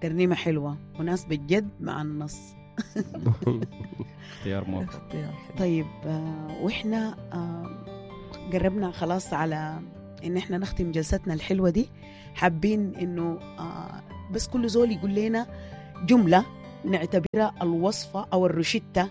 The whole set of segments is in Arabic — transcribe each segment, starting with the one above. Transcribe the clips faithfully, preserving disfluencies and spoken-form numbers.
ترنيمة حلوة مناسبة جد مع النص. اختيار موفق. طيب آه وإحنا آه قربنا خلاص على إن إحنا نختم جلستنا الحلوة دي، حابين إنه آه بس كل زول يقول لنا جملة نعتبرها الوصفة أو الروشتة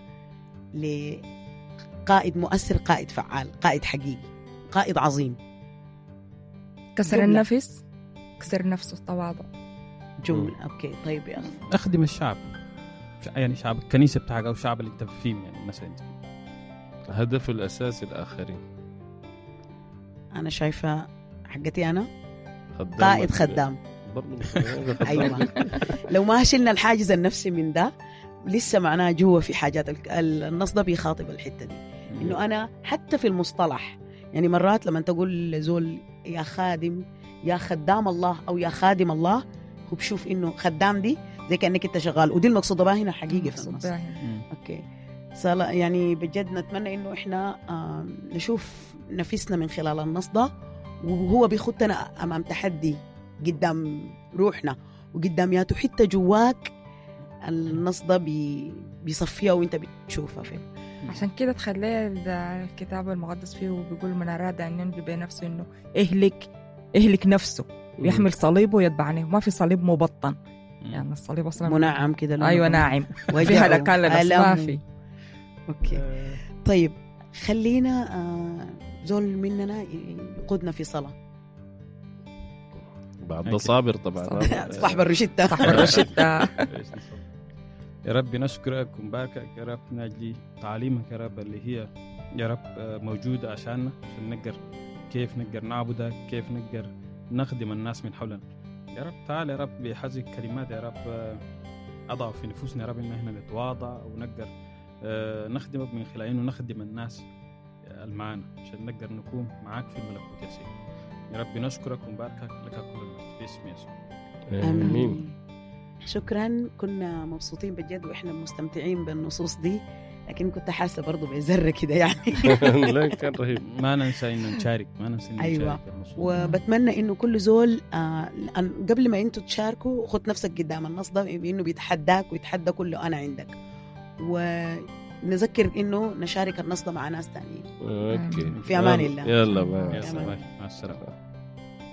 لقائد مؤثر، قائد فعال، قائد حقيقي، قائد عظيم. كسر جملة. النفس، كسر نفسه، التواضع. جملة. أوكي طيب يا أخي. أخدم الشعب، يعني شعب الكنيسة بتاعك أو شعب اللي أنت فيه، يعني مثلا هدف الأساسي الآخرين. أنا شايفة حقتي أنا خدام قائد خدام. أيوة. لو ما شلنا الحاجز النفسي من ده لسه معناه جوا في حاجات. النص ده بيخاطب الحتة دي، إنه أنا حتى في المصطلح يعني مرات لما تقول لزول يا خادم يا خدام الله أو يا خادم الله، هو بشوف إنه خدام دي زي كأنك أنت شغال، ودي المقصودة بها هنا حقيقة في النص. أوكي صلا يعني بجد نتمنى إنه إحنا آه نشوف نفسنا من خلال النص ده، وهو بيخطنا أمام تحدي قدام روحنا وقدام ياتو حتى جواك. النص ده بي بيصفيها وانت بتشوفها فيه. عشان كده تخليه الكتاب المقدس فيه وبيقول من أراد أن ينجي بنفسه إنه إهلك إهلك نفسه بيحمل صليبه ويتبعني. ما في صليب مبطن، يعني الصليب أصلا منعم كده. أيوة ناعم فيها لكان لنفس ما في. أوكي طيب خلينا آه زول مننا يقودنا في صلاة بعد ده صابر طبعا. صاحب الرشدة. صاحب الرشدة. يا رب نشكرك ونباركك يا رب، نجي تعليمك يا رب اللي هي يا رب موجودة عشاننا، عشان نقدر كيف نقدر نعبدك، كيف نقدر نخدم الناس من حولنا. يا رب تعال يا رب بهذه الكلمات يا رب أضع في نفوسنا يا رب إن إحنا نتواضع ونقدر نخدمك من خلال إنه نخدم الناس المعانا، عشان نقدر نكون معاك في الملكوت يا سيدي. يا رب نشكرك ونباركك لك كل المجد في اسم يسوع. آمين. شكرا، كنا مبسوطين بجد وإحنا مستمتعين بالنصوص دي، لكن كنت حاسة برضو بذرة كده يعني. لا كان رهيب. ما ننسى إنه نشارك، ما ننسى إنه أيوة. نشارك. وبتمنى إنه كل زول آه قبل ما أنتوا تشاركوا خد نفسك قدام النص ده إنه بيتحداك ويتحدى كله أنا عندك، ونذكر إنه نشارك النص ده مع ناس تانيين. أوكي. في أمان الله. يلا باي. مع السلامة.